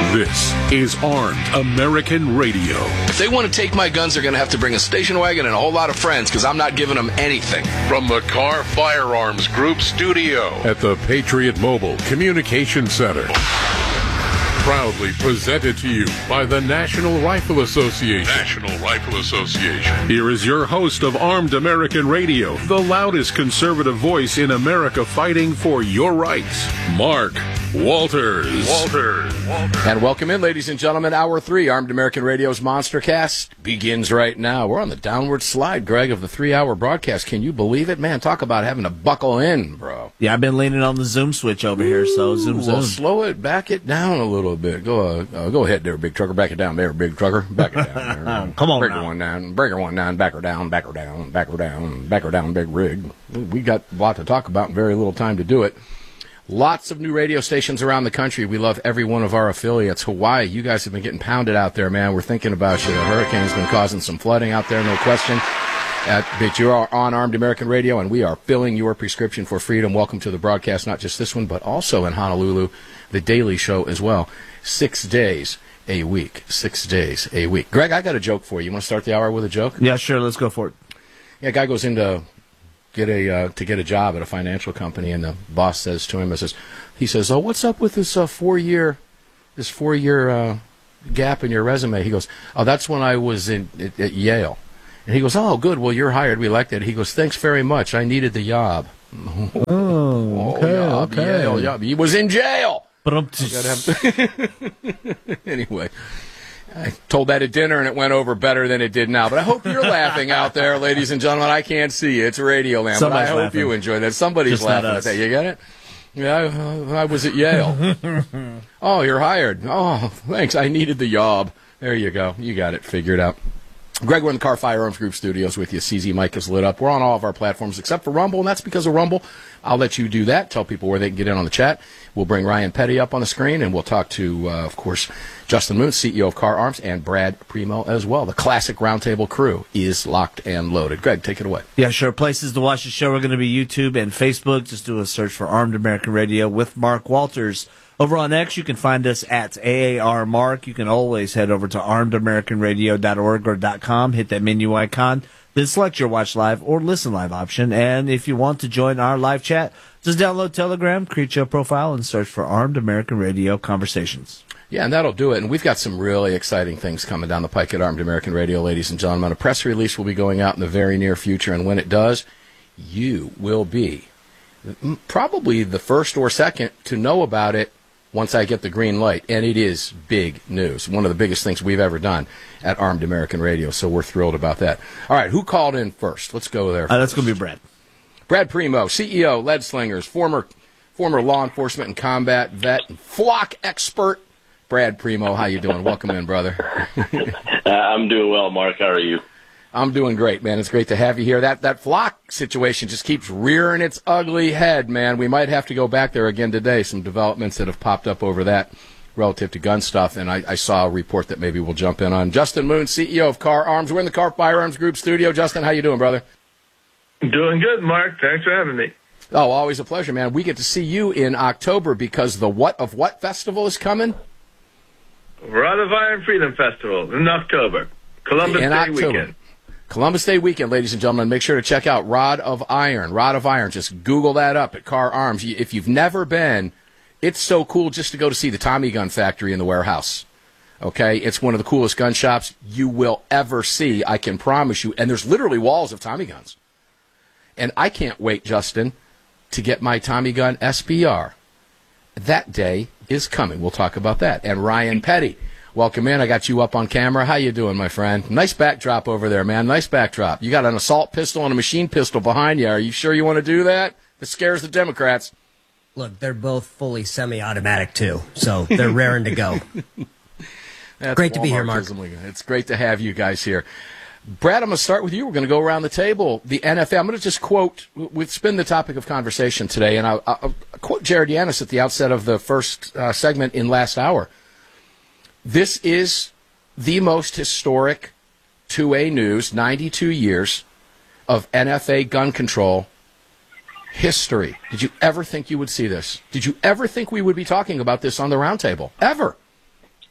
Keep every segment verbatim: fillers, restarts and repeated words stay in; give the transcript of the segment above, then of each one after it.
This is Armed American Radio. If they want to take my guns, they're going to have to bring a station wagon and a whole lot of friends, because I'm not giving them anything. From the Carr Firearms Group studio at the Patriot Mobile Communication Center. Proudly presented to you by the National Rifle Association. National Rifle Association. Here is your host of Armed American Radio, the loudest conservative voice in America fighting for your rights, Mark Walters. Walters. Walters. And welcome in, ladies and gentlemen. Hour three, Armed American Radio's Monster Cast begins right now. We're on the downward slide, Greg, of the three-hour broadcast. Can you believe it? Man, talk about having to buckle in, bro. Yeah, I've been leaning on the Zoom switch over here, so zoom, Ooh, zoom. Well, slow it, back it down a little bit. Go uh, uh, go ahead there, big trucker. Back it down there, big trucker. Back it down there. Come on Break now. her one down. Break her one down. Back her down. Back her down. Back her down. Back her down, big rig. We got a lot to talk about and very little time to do it. Lots of new radio stations around the country. We love every one of our affiliates. Hawaii, you guys have been getting pounded out there, man. We're thinking about you. The hurricane's been causing some flooding out there, no question. Uh, but you are on Armed American Radio, and we are filling your prescription for freedom. Welcome to the broadcast, not just this one, but also in Honolulu, the Daily Show as well. Six days a week. Six days a week. Greg, I got a joke for you. You want to start the hour with a joke? Yeah, sure. Let's go for it. Yeah, a guy goes into get a uh, to get a job at a financial company, and the boss says to him, says, he says, "Oh, what's up with this uh, four year, this four year uh, gap in your resume?" He goes, "Oh, that's when I was in at, at Yale." And he goes, "Oh, good. Well, you're hired. We like that." He goes, "Thanks very much. I needed the job." Oh, okay, oh, yob, okay. Yale, yob. He was in jail. But I'm Anyway, I told that at dinner, and it went over better than it did now. But I hope you're laughing out there, ladies and gentlemen. I can't see you. It's radio land, but I hope laughing. you enjoy that. Somebody's Just not laughing at us. that. You get it? Yeah, I, I was at Yale. Oh, you're hired. Oh, thanks. I needed the job. There you go. You got it figured out. Greg, we're in the Carr Firearms Group studios with you. C Z Mike is lit up. We're on all of our platforms except for Rumble, and that's because of Rumble. I'll let you do that. Tell people where they can get in on the chat. We'll bring Ryan Petty up on the screen, and we'll talk to, uh, of course, Justin Moon, C E O of Carr Arms, and Brad Primo as well. The classic roundtable crew is locked and loaded. Greg, take it away. Yeah, sure. Places to watch the show are going to be YouTube and Facebook. Just do a search for Armed American Radio with Mark Walters. Over on X, you can find us at A A R Mark. You can always head over to armed american radio dot org or .com, hit that menu icon, then select your watch live or listen live option. And if you want to join our live chat, just download Telegram, create your profile, and search for Armed American Radio Conversations. Yeah, and that'll do it. And we've got some really exciting things coming down the pike at Armed American Radio, ladies and gentlemen. A press release will be going out in the very near future, and when it does, you will be probably the first or second to know about it once I get the green light. And it is big news. One of the biggest things we've ever done at Armed American Radio, so we're thrilled about that. All right, who called in first? Let's go there. Uh, that's going to be Brad. Brad Primo, C E O, Lead Slingers, former former law enforcement and combat vet, and flock expert. Brad Primo, how you doing? Welcome in, brother. uh, I'm doing well, Mark. How are you? I'm doing great, man. It's great to have you here. That that flock situation just keeps rearing its ugly head, man. We might have to go back there again today. Some developments that have popped up over that relative to gun stuff, and I, I saw a report that maybe we'll jump in on. Justin Moon, C E O of Carr Arms. We're in the Carr Firearms Group studio. Justin, how you doing, brother? Doing good, Mark. Thanks for having me. Oh, always a pleasure, man. We get to see you in October because the What of What Festival is coming? Rod of Iron Freedom Festival in October. Columbus in Day October. weekend. Columbus Day weekend, ladies and gentlemen. Make sure to check out Rod of Iron. Rod of Iron. Just Google that up at Carr Arms. If you've never been, it's so cool just to go to see the Tommy gun factory in the warehouse. Okay? It's one of the coolest gun shops you will ever see, I can promise you. And there's literally walls of Tommy guns. And I can't wait, Justin, to get my Tommy gun S B R. That day is coming. We'll talk about that. And Ryan Petty. Welcome in. I got you up on camera. How you doing, my friend? Nice backdrop over there, man. Nice backdrop. You got an assault pistol and a machine pistol behind you. Are you sure you want to do that? It scares the Democrats. Look, they're both fully semi-automatic, too, so they're raring to go. That's great to be here, Mark. It's great to have you guys here. Brad, I'm going to start with you. We're going to go around the table. The N F L, I'm going to just quote, we've spin the topic of conversation today, and I'll, I'll quote Jared Yanis at the outset of the first uh, segment in last hour. This is the most historic two A news, ninety-two years of N F A gun control history. Did you ever think you would see this? Did you ever think we would be talking about this on the roundtable? Ever?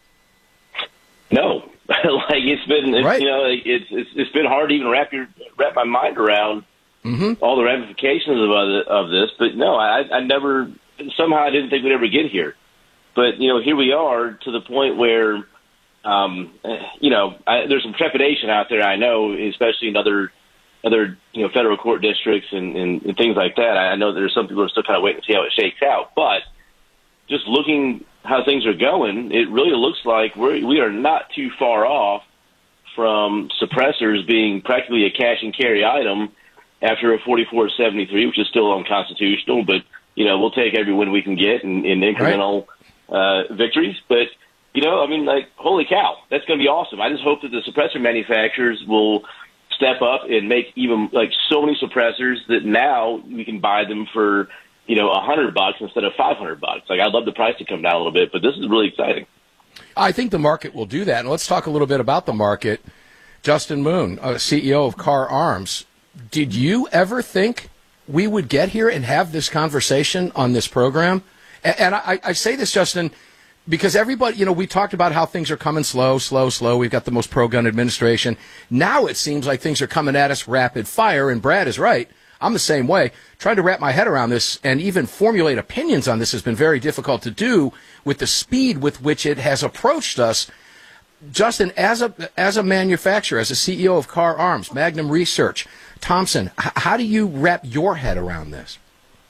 like it's been, it's, Right. you know, it's, it's it's been hard to even wrap your wrap my mind around Mm-hmm. all the ramifications of of of this. But no, I, I never somehow I didn't think we'd ever get here. But you know, here we are to the point where, um, you know, I, there's some trepidation out there. I know, especially in other other you know federal court districts and, and, and things like that. I know there's some people who are still kind of waiting to see how it shakes out. But just looking how things are going, it really looks like we're, we are not too far off from suppressors being practically a cash and carry item after a forty-four seventy-three, which is still unconstitutional. But you know, we'll take every win we can get in, in incremental right. uh, victories. But you know, I mean, like, holy cow, that's going to be awesome. I just hope that the suppressor manufacturers will step up and make even like so many suppressors that now we can buy them for, you know, a hundred bucks instead of five hundred bucks. Like, I'd love the price to come down a little bit, but this is really exciting. I think the market will do that. And let's talk a little bit about the market. Justin Moon, uh, C E O of Car Arms. Did you ever think we would get here and have this conversation on this program? And, and I, I say this, Justin, because everybody, you know, we talked about how things are coming slow, slow, slow. We've got the most pro-gun administration. Now it seems like things are coming at us rapid fire, and Brad is right. I'm the same way. Trying to wrap my head around this and even formulate opinions on this has been very difficult to do with the speed with which it has approached us. Justin, as a as a manufacturer, as a C E O of Car Arms, Magnum Research, Thompson, h- how do you wrap your head around this?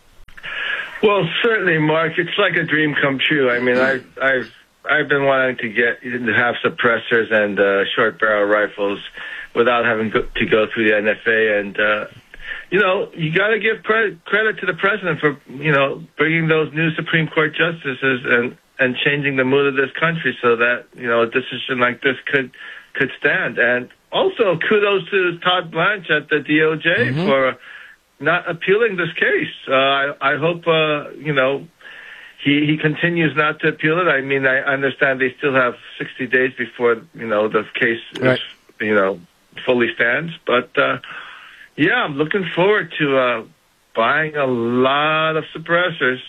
Well, certainly, Mark. It's like a dream come true. I mean, I've I've I've been wanting to get to have suppressors and uh, short barrel rifles without having go, to go through the N F A. And uh, you know, you got to give credit credit to the president for you know bringing those new Supreme Court justices and and changing the mood of this country so that you know a decision like this could could stand. And also, kudos to Todd Blanche at the D O J mm-hmm. for not appealing this case. Uh, I, I hope, uh, you know, he, he continues not to appeal it. I mean, I understand they still have sixty days before, you know, the case, right. is, you know, fully stands. But, uh, yeah, I'm looking forward to uh, buying a lot of suppressors.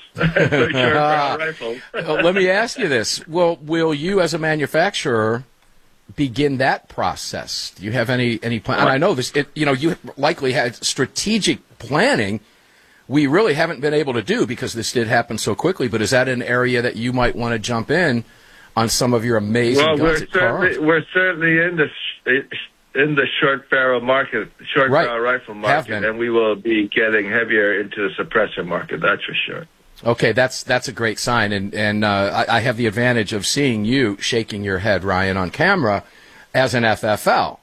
rifles. Let me ask you this. Well, will you as a manufacturer begin that process? Do you have any any plan? And I know this. It, you know, you likely had strategic planning. We really haven't been able to do because this did happen so quickly. But is that an area that you might want to jump in on some of your amazing well, guns we're at Car Arms? certainly we're certainly in the sh- in the short barrel market, short Right. barrel rifle market, and we will be getting heavier into the suppressor market. That's for sure. Okay, that's that's a great sign, and and uh, I, I have the advantage of seeing you shaking your head, Ryan, on camera as an F F L.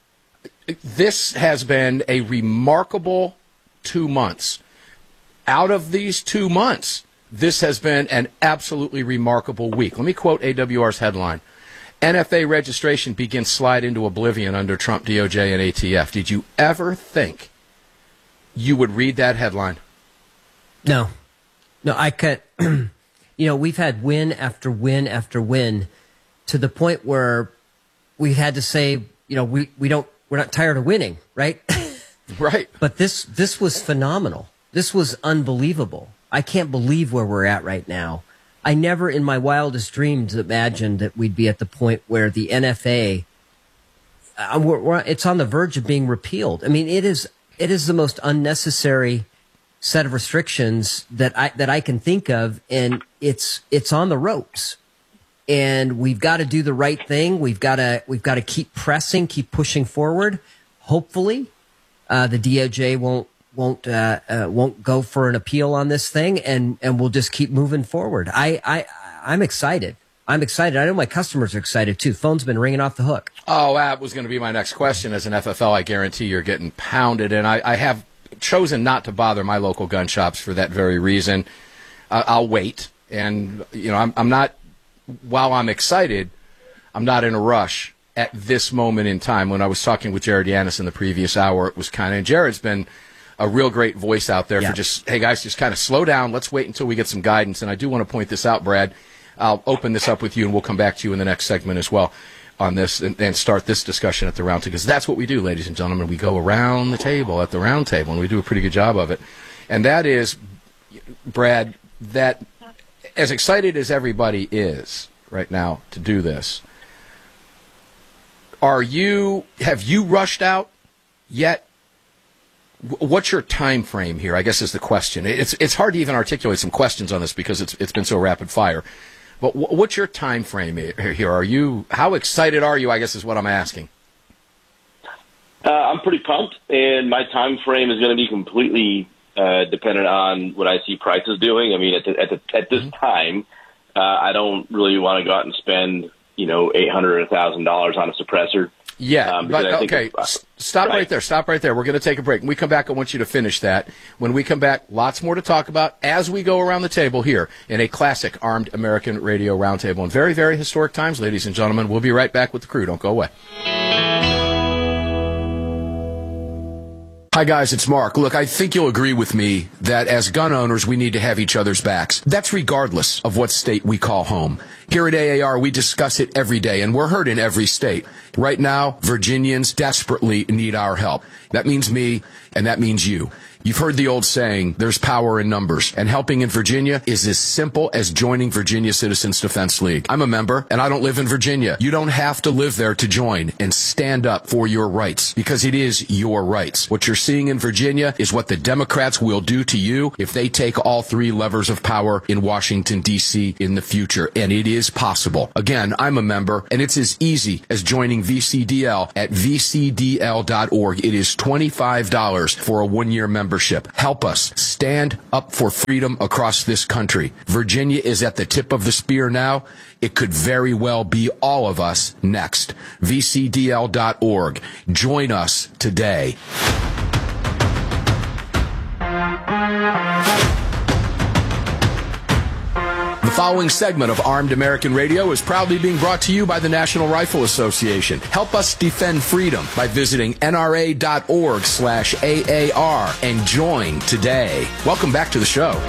This has been a remarkable two months. Out of these two months, this has been an absolutely remarkable week. Let me quote A W R's headline. N F A registration begins slide into oblivion under Trump, D O J, and A T F. Did you ever think you would read that headline? No. No, I could, you know, we've had win after win after win to the point where we had to say, you know, we, we don't, we're not tired of winning, right? Right. But this, this was phenomenal. This was unbelievable. I can't believe where we're at right now. I never in my wildest dreams imagined that we'd be at the point where the N F A, uh, we're, we're, it's on the verge of being repealed. I mean, it is, it is the most unnecessary set of restrictions that I that I can think of, and it's it's on the ropes. And we've got to do the right thing. We've got to we've got to keep pressing, keep pushing forward. Hopefully, uh, the D O J won't won't uh, uh, won't go for an appeal on this thing, and and we'll just keep moving forward. I I I'm excited. I'm excited. I know my customers are excited too. Phone's been ringing off the hook. Oh, that was going to be my next question. As an F F L, I guarantee you're getting pounded, and I, I have chosen not to bother my local gun shops for that very reason. Uh, I'll wait, and you know, I'm, I'm not. While I'm excited, I'm not in a rush at this moment in time. When I was talking with Jared Yanis in the previous hour, it was kind of. And Jared's been a real great voice out there yeah. for just, hey guys, just kind of slow down. Let's wait until we get some guidance. And I do want to point this out, Brad. I'll open this up with you, and we'll come back to you in the next segment as well on this and, and start this discussion at the round table, because that's what we do, ladies and gentlemen. We go around the table at the round table, and we do a pretty good job of it. And that is, Brad, that as excited as everybody is right now to do this, Are you, have you rushed out yet? What's your time frame here, I guess is the question. It's it's hard to even articulate some questions on this because it's it's been so rapid fire. But what's your time frame here? Are you, how excited are you, I guess is what I'm asking. Uh, I'm pretty pumped, and my time frame is going to be completely uh, dependent on what I see prices doing. I mean, at the, at, the, at this mm-hmm. time, uh, I don't really want to go out and spend, you know, eight hundred dollars or one thousand dollars on a suppressor. Yeah, um, but, okay, uh, stop right. right there, stop right there. We're going to take a break. When we come back, I want you to finish that. When we come back, lots more to talk about as we go around the table here in a classic Armed American Radio Roundtable in very, very historic times, ladies and gentlemen. We'll be right back with the crew. Don't go away. Hi, guys, it's Mark. Look, I think you'll agree with me that as gun owners, we need to have each other's backs. That's regardless of what state we call home. Here at A A R, we discuss it every day, and we're heard in every state. Right now, Virginians desperately need our help. That means me, and that means you. You've heard the old saying, there's power in numbers, and helping in Virginia is as simple as joining Virginia Citizens Defense League. I'm a member, and I don't live in Virginia. You don't have to live there to join and stand up for your rights, because it is your rights. What you're seeing in Virginia is what the Democrats will do to you if they take all three levers of power in Washington, D C in the future, and it is possible. Again, I'm a member, and it's as easy as joining V C D L at v c d l dot org. It is twenty-five dollars for a one-year membership. Help us stand up for freedom across this country. Virginia is at the tip of the spear now. It could very well be all of us next. v c d l dot org. Join us today. The following segment of Armed American Radio is proudly being brought to you by the National Rifle Association. Help us defend freedom by visiting N R A dot org slash A A R and join today. Welcome back to the show.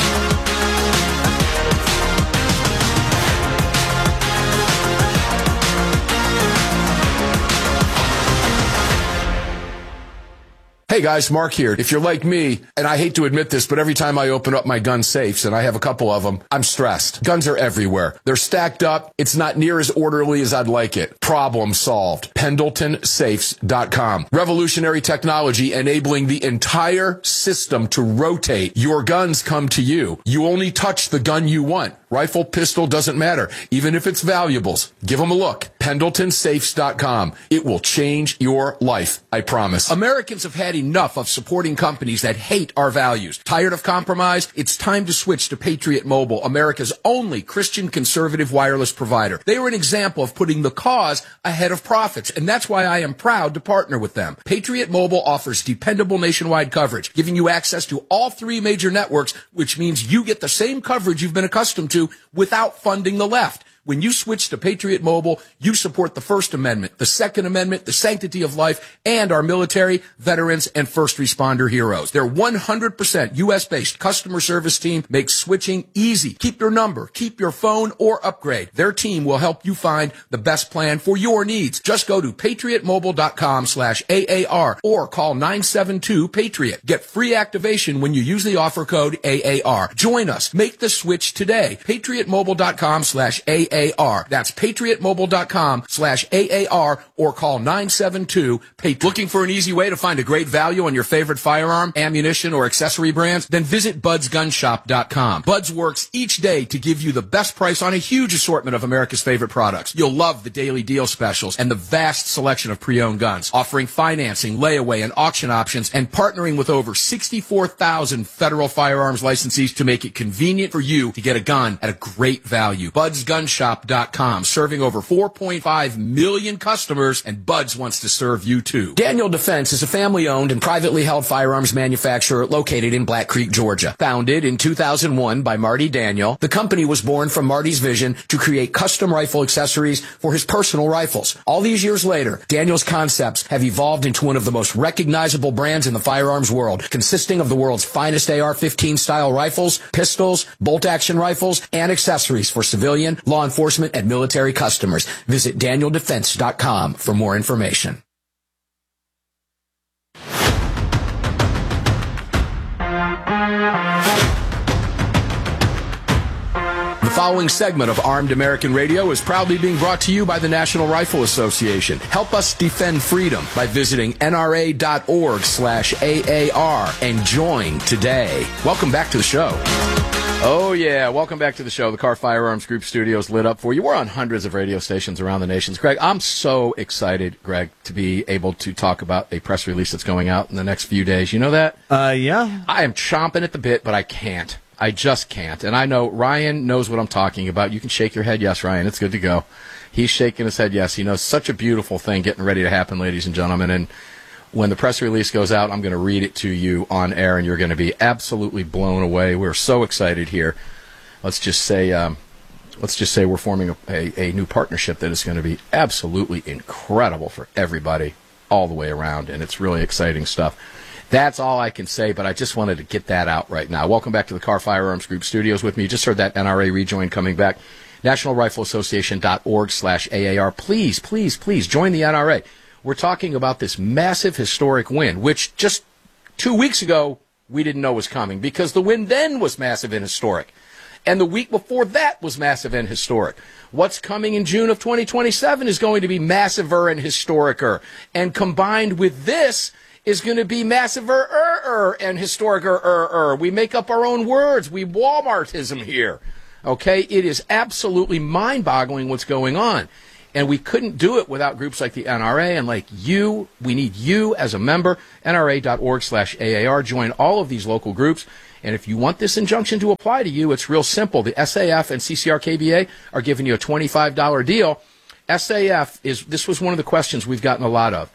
Hey guys, Mark here. If you're like me, and I hate to admit this, but every time I open up my gun safes, and I have a couple of them, I'm stressed. Guns are everywhere. They're stacked up. It's not near as orderly as I'd like it. Problem solved. Pendleton Safes dot com. Revolutionary technology enabling the entire system to rotate. Your guns come to you. You only touch the gun you want. Rifle, pistol, doesn't matter. Even if it's valuables. Give them a look. Pendleton Safes dot com. It will change your life, I promise. Americans have had enough of supporting companies that hate our values. Tired of compromise? It's time to switch to Patriot Mobile, America's only Christian conservative wireless provider. They are an example of putting the cause ahead of profits, and that's why I am proud to partner with them. Patriot Mobile offers dependable nationwide coverage, giving you access to all three major networks, which means you get the same coverage you've been accustomed to without funding the left. When you switch to Patriot Mobile, you support the First Amendment, the Second Amendment, the sanctity of life, and our military, veterans, and first responder heroes. Their one hundred percent U S-based customer service team makes switching easy. Keep your number, keep your phone, or upgrade. Their team will help you find the best plan for your needs. Just go to patriot mobile dot com slash A A R or call nine seven two PATRIOT. Get free activation when you use the offer code A A R. Join us. Make the switch today. patriot mobile dot com slash A A R. That's patriot mobile dot com slash A A R or call nine seven two PATRIOT. Looking for an easy way to find a great value on your favorite firearm, ammunition, or accessory brands? Then visit buds gun shop dot com. Buds works each day to give you the best price on a huge assortment of America's favorite products. You'll love the daily deal specials and the vast selection of pre-owned guns, offering financing, layaway, and auction options, and partnering with over sixty-four thousand federal firearms licensees to make it convenient for you to get a gun at a great value. buds gun shop dot com, serving over four point five million customers, and Buds wants to serve you too. Daniel Defense is a family-owned and privately held firearms manufacturer located in Black Creek, Georgia. Founded in two thousand one by Marty Daniel, the company was born from Marty's vision to create custom rifle accessories for his personal rifles. All these years later, Daniel's concepts have evolved into one of the most recognizable brands in the firearms world, consisting of the world's finest A R fifteen style rifles, pistols, bolt-action rifles, and accessories for civilian, law enforcement, and military customers. Visit daniel defense dot com for more information. The following segment of Armed American Radio is proudly being brought to you by the National Rifle Association. Help us defend freedom by visiting N R A dot org slash A A R and join today. Welcome back to the show. Oh, yeah. Welcome back to the show. The Car Firearms Group Studios lit up for you. We're on hundreds of radio stations around the nation. Greg, I'm so excited, Greg, to be able to talk about a press release that's going out in the next few days. You know that? Uh, yeah. I am chomping at the bit, but I can't. I just can't. And I know Ryan knows what I'm talking about. You can shake your head. Yes, Ryan, it's good to go. He's shaking his head. Yes, he knows. Such a beautiful thing getting ready to happen, ladies and gentlemen. And when the press release goes out, I'm going to read it to you on air, and you're going to be absolutely blown away. We're so excited here. Let's just say, um, let's just say we're forming a, a, a new partnership that is going to be absolutely incredible for everybody all the way around, and it's really exciting stuff. That's all I can say, but I just wanted to get that out right now. Welcome back to the Car Firearms Group Studios with me. You just heard that N R A rejoin coming back. National Rifle Association dot org slash A A R. Please, please, please join the N R A. We're talking about this massive historic win, which just two weeks ago we didn't know was coming because the win then was massive and historic. And the week before that was massive and historic. What's coming in June of twenty twenty-seven is going to be massiver and historicer. And combined with this is going to be massiver and historicer. We make up our own words. We Walmartism here. Okay? It is absolutely mind-boggling what's going on. And we couldn't do it without groups like the N R A and like you. We need you as a member. N R A dot org slash A A R. Join all of these local groups. And if you want this injunction to apply to you, it's real simple. The S A F and C C R K B A are giving you a twenty-five dollars deal. S A F is, this was one of the questions we've gotten a lot of.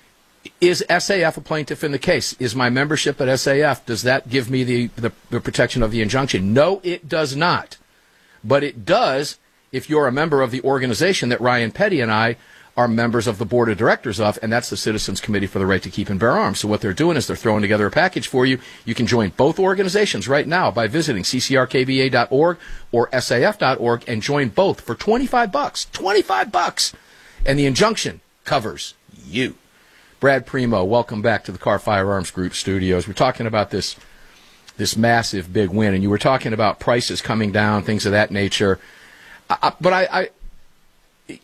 Is S A F a plaintiff in the case? Is my membership at S A F, does that give me the, the, the protection of the injunction? No, it does not. But it does if you're a member of the organization that Ryan Petty and I are members of the board of directors of, and that's the Citizens Committee for the Right to Keep and Bear Arms. So what they're doing is they're throwing together a package for you. You can join both organizations right now by visiting C C R K B A dot org or S A F dot org and join both for twenty-five bucks. twenty-five bucks. And the injunction covers you. Brad Primo, welcome back to the Car Firearms Group Studios. We're talking about this this massive big win, and you were talking about prices coming down, things of that nature. I, but I, I,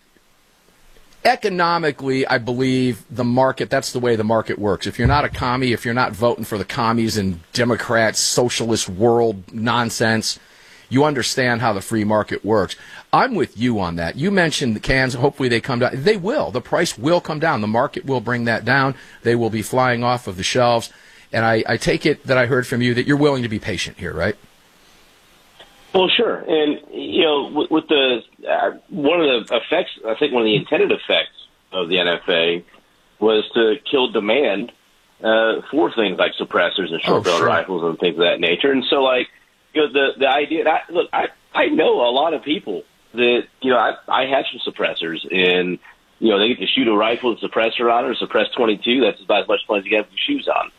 economically, I believe the market, that's the way the market works. If you're not a commie, if you're not voting for the commies and Democrats, socialist world nonsense, you understand how the free market works. I'm with you on that. You mentioned the cans. Hopefully they come down. They will. The price will come down. The market will bring that down. They will be flying off of the shelves. And I, I take it that I heard from you that you're willing to be patient here, right? Well, sure. And, you know, with, with the uh, one of the effects, I think one of the intended effects of the N F A was to kill demand uh, for things like suppressors and short-barreled oh, sure. rifles and things of that nature. And so, like, you know, the, the idea, and I, look, I, I know a lot of people that, you know, I, I have some suppressors, and, you know, they get to shoot a rifle with a suppressor on it or suppress twenty-two. That's about as much fun as you get with your shoes on.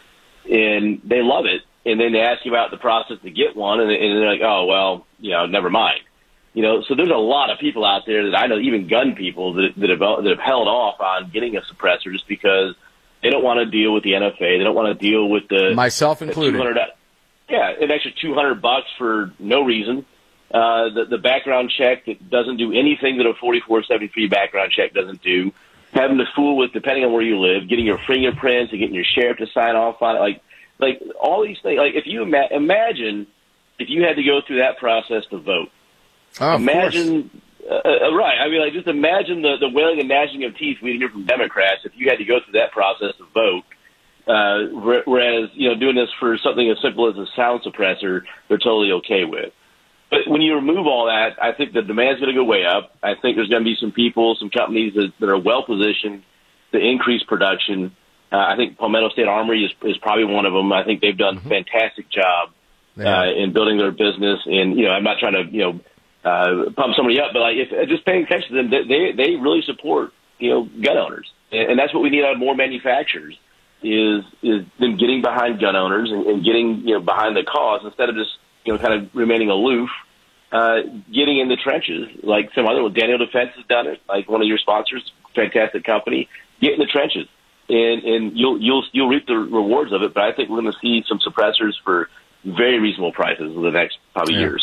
And they love it. And then they ask you about the process to get one, and, and they're like, oh, well, you know, never mind. You know, so there's a lot of people out there that I know, even gun people, that, that, have, that have held off on getting a suppressor just because they don't want to deal with the N F A. They don't want to deal with the... Myself included. The yeah, an extra two hundred bucks for no reason. Uh, the, the background check that doesn't do anything that a forty-four seventy-three background check doesn't do. Having to fool with, depending on where you live, getting your fingerprints and getting your sheriff to sign off on it. Like, Like, all these things, like, if you ima- imagine if you had to go through that process to vote. Oh, imagine, uh, uh, right, I mean, like, just imagine the, the wailing and gnashing of teeth we'd hear from Democrats if you had to go through that process to vote. Uh, whereas, you know, doing this for something as simple as a sound suppressor, they're totally okay with. But when you remove all that, I think the demand's going to go way up. I think there's going to be some people, some companies that, that are well-positioned to increase production. Uh, I think Palmetto State Armory is, is probably one of them. I think they've done mm-hmm. a fantastic job uh, in building their business. And, you know, I'm not trying to, you know, uh, pump somebody up, but like, if just paying attention to them, they, they really support, you know, gun owners. And, and that's what we need out of more manufacturers is, is them getting behind gun owners and, and getting, you know, behind the cause instead of just, you know, kind of remaining aloof, uh, getting in the trenches. Like some other, Daniel Defense has done it, like one of your sponsors, fantastic company, get in the trenches. And, and you'll you'll you'll reap the rewards of it. But I think we're going to see some suppressors for very reasonable prices in the next probably yeah. year or so.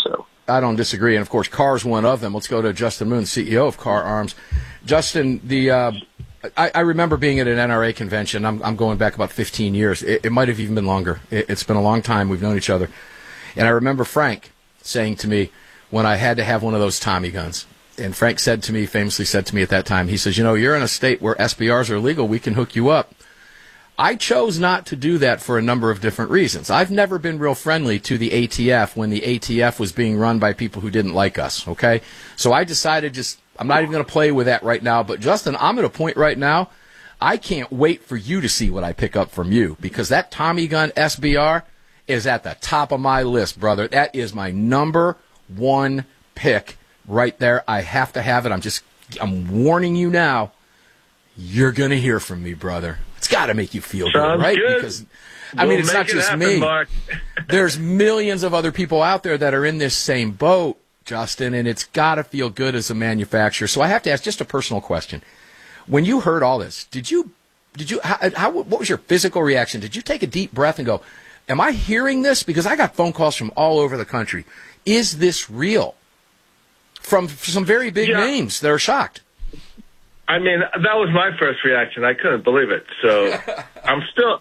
I don't disagree. And, of course, Carr's one of them. Let's go to Justin Moon, C E O of Carr Arms. Justin, the uh, I, I remember being at an N R A convention. I'm, I'm going back about fifteen years. It, it might have even been longer. It, it's been a long time. We've known each other. And I remember Frank saying to me when I had to have one of those Tommy guns. And Frank said to me, famously said to me at that time, he says, you know, you're in a state where S B Rs are illegal. We can hook you up. I chose not to do that for a number of different reasons. I've never been real friendly to the A T F when the A T F was being run by people who didn't like us, okay? So I decided just, I'm not even going to play with that right now. But, Justin, I'm at a point right now, I can't wait for you to see what I pick up from you, because that Tommy gun S B R is at the top of my list, brother. That is my number one pick right there. I have to have it. I'm just, I'm warning you now. You're going to hear from me, brother. It's got to make you feel Sounds good, right? good. Because, I We'll mean, it's make not it just happen, me. Mark. There's millions of other people out there that are in this same boat, Justin, and it's got to feel good as a manufacturer. So I have to ask just a personal question. When you heard all this, did you, did you, how, how, what was your physical reaction? Did you take a deep breath and go, am I hearing this? Because I got phone calls from all over the country. Is this real? From some very big Yeah. names that are shocked. I mean, that was my first reaction. I couldn't believe it. So I'm still,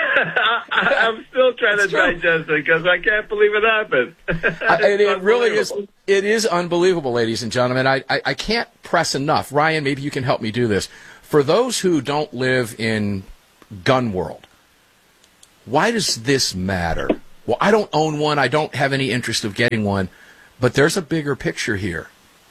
I'm still trying to digest it because I can't believe it happened. I, it, it really is. Unbelievable. It is unbelievable, ladies and gentlemen. I, I, I can't press enough. Ryan, maybe you can help me do this. For those who don't live in gun world, why does this matter? Well, I don't own one. I don't have any interest of getting one. But there's a bigger picture here.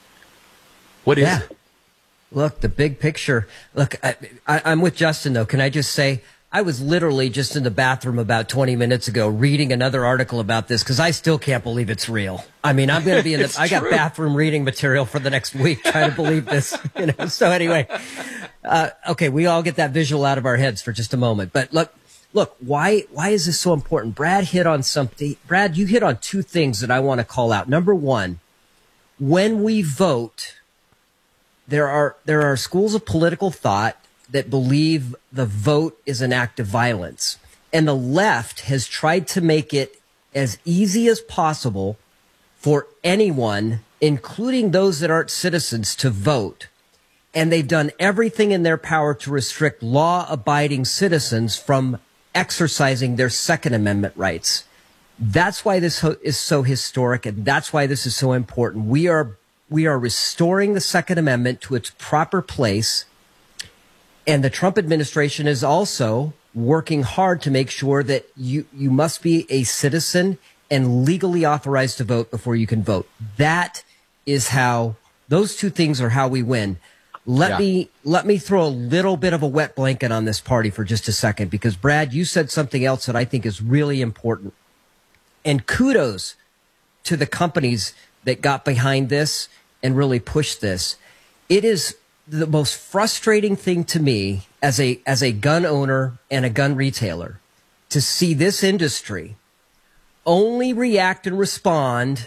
What is Yeah. it? Look, the big picture. Look, I, I, I'm with Justin, though. Can I just say, I was literally just in the bathroom about twenty minutes ago reading another article about this because I still can't believe it's real. I mean, I'm going to be in the, I got true. bathroom reading material for the next week trying to believe this. You know. So anyway, uh, okay, we all get that visual out of our heads for just a moment. But look, look, why, why is this so important? Brad hit on something. Brad, you hit on two things that I want to call out. Number one, when we vote, There are there are schools of political thought that believe the vote is an act of violence. And the left has tried to make it as easy as possible for anyone, including those that aren't citizens, to vote. And they've done everything in their power to restrict law-abiding citizens from exercising their Second Amendment rights. That's why this ho- is so historic, and that's why this is so important. We are We are restoring the Second Amendment to its proper place. And the Trump administration is also working hard to make sure that you, you must be a citizen and legally authorized to vote before you can vote. That is how, those two things are how we win. Let Yeah. me, let me throw a little bit of a wet blanket on this party for just a second, because Brad, you said something else that I think is really important. And kudos to the companies that got behind this and really pushed this. It is the most frustrating thing to me as a as a gun owner and a gun retailer to see this industry only react and respond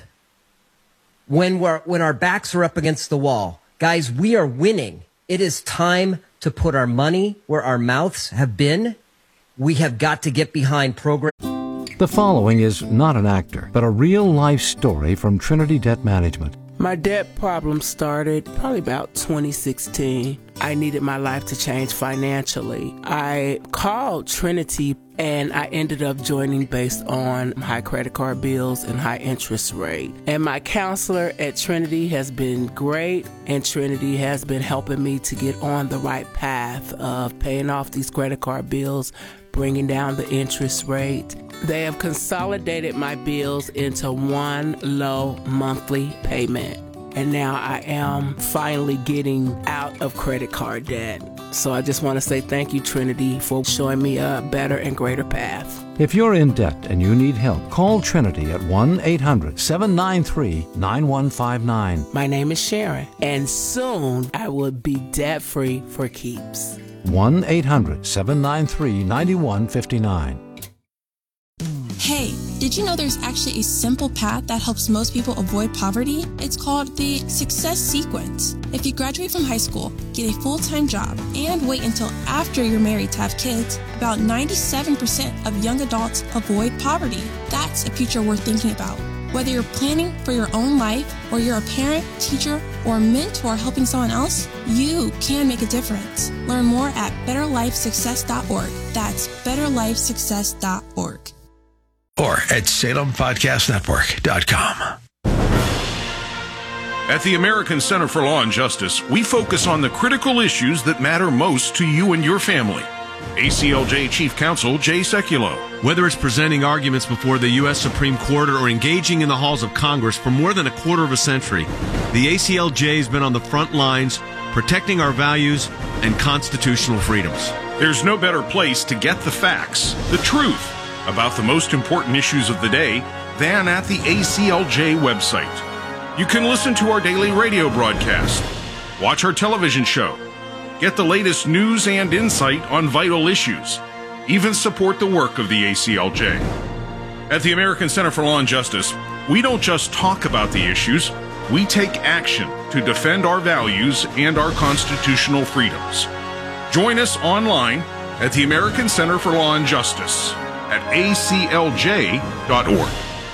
when we're when our backs are up against the wall. Guys, we are winning. It is time to put our money where our mouths have been. We have got to get behind programs. The following is not an actor, but a real-life story from Trinity Debt Management. My debt problem started probably about twenty sixteen. I needed my life to change financially. I called Trinity and I ended up joining based on high credit card bills and high interest rate. And my counselor at Trinity has been great, and Trinity has been helping me to get on the right path of paying off these credit card bills, bringing down the interest rate. They have consolidated my bills into one low monthly payment. And now I am finally getting out of credit card debt. So I just want to say thank you, Trinity, for showing me a better and greater path. If you're in debt and you need help, call Trinity at one eight hundred seven nine three nine one five nine. My name is Sharon, and soon I will be debt-free for keeps. one eight hundred seven nine three nine one five nine. Hey, did you know there's actually a simple path that helps most people avoid poverty? It's called the Success Sequence. If you graduate from high school, get a full-time job, and wait until after you're married to have kids, about ninety-seven percent of young adults avoid poverty. That's a future worth thinking about. Whether you're planning for your own life or you're a parent, teacher, or mentor helping someone else, you can make a difference. Learn more at better life success dot org. That's better life success dot org. Or at Salem Podcast Network dot com. At the American Center for Law and Justice, we focus on the critical issues that matter most to you and your family. A C L J Chief Counsel Jay Sekulow. Whether it's presenting arguments before the U S Supreme Court or engaging in the halls of Congress for more than a quarter of a century, the A C L J has been on the front lines protecting our values and constitutional freedoms. There's no better place to get the facts, the truth, about the most important issues of the day than at the A C L J website. You can listen to our daily radio broadcast, watch our television show, get the latest news and insight on vital issues, even support the work of the A C L J. At the American Center for Law and Justice, we don't just talk about the issues, we take action to defend our values and our constitutional freedoms. Join us online at the American Center for Law and Justice at A C L J dot org.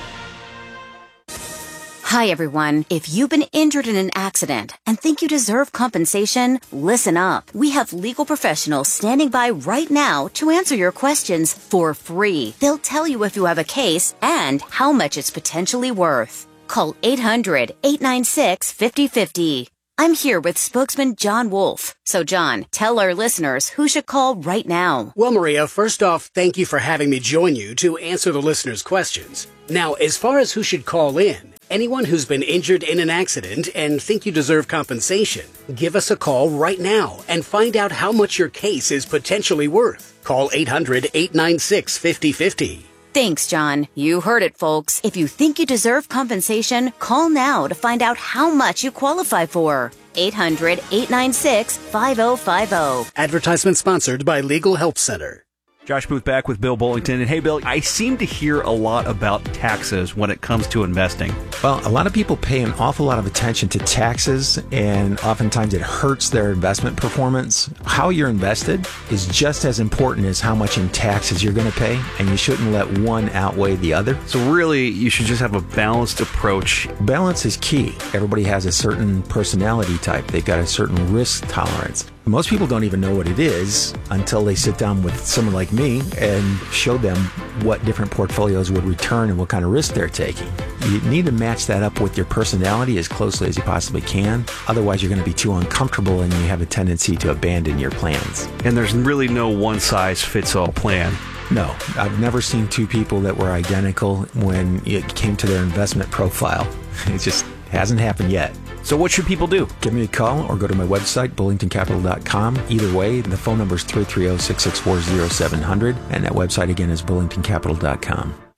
Hi, everyone. If you've been injured in an accident and think you deserve compensation, listen up. We have legal professionals standing by right now to answer your questions for free. They'll tell you if you have a case and how much it's potentially worth. Call eight hundred, eight nine six, five oh five oh. I'm here with spokesman John Wolf. So, John, tell our listeners who should call right now. Well, Maria, first off, thank you for having me join you to answer the listeners' questions. Now, as far as who should call in, anyone who's been injured in an accident and think you deserve compensation, give us a call right now and find out how much your case is potentially worth. Call eight hundred, eight nine six, five oh five oh. Thanks, John. You heard it, folks. If you think you deserve compensation, call now to find out how much you qualify for. eight hundred, eight nine six, five oh five oh. Advertisement sponsored by Legal Help Center. Josh Booth back with Bill Bullington. And hey, Bill, I seem to hear a lot about taxes when it comes to investing. Well, a lot of people pay an awful lot of attention to taxes, and oftentimes it hurts their investment performance. How you're invested is just as important as how much in taxes you're going to pay, and you shouldn't let one outweigh the other. So really, you should just have a balanced approach. Balance is key. Everybody has a certain personality type. They've got a certain risk tolerance. Most people don't even know what it is until they sit down with someone like me and show them what different portfolios would return and what kind of risk they're taking. You need to match that up with your personality as closely as you possibly can. Otherwise, you're going to be too uncomfortable and you have a tendency to abandon your plans. And there's really no one-size-fits-all plan. No, I've never seen two people that were identical when it came to their investment profile. It just hasn't happened yet. So what should people do? Give me a call or go to my website, bullington capital dot com. Either way, the phone number is three three zero, six six four, zero seven zero zero, and that website again is bullington capital dot com.